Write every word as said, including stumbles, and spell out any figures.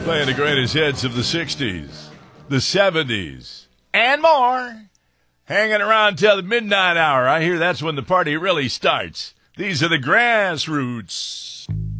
Playing the greatest hits of the sixties, the seventies, and more. Hanging around till the midnight hour. I hear that's when the party really starts. These are the Grassroots.